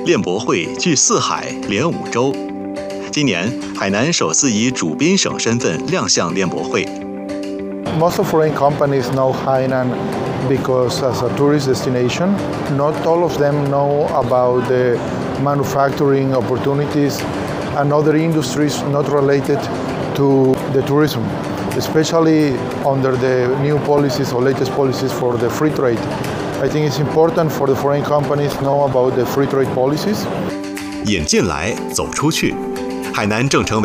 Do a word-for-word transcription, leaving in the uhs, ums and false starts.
练博会聚四海连五洲。今年，海南首次以主宾省身份亮相练博会。 Most of foreign companies know Hainan because as a tourist destination, not all of them know about the manufacturing opportunities and other industries not related to the tourism, especially under the new policies or latest policies for the free trade. I think it's important for the foreign companies to know about the free trade policies. 引进来，走出去，海南正成为